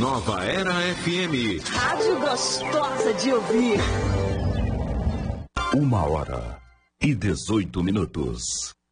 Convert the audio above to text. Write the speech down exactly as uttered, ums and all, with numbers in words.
Nova Era F M. Rádio gostosa de ouvir. Uma hora e dezoito minutos.